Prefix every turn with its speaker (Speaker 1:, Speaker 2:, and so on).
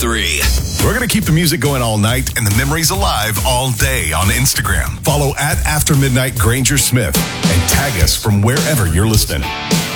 Speaker 1: 3.
Speaker 2: We're going to keep the music going all night and the memories alive all day on Instagram. Follow at After Midnight Granger Smith and tag us from wherever you're listening.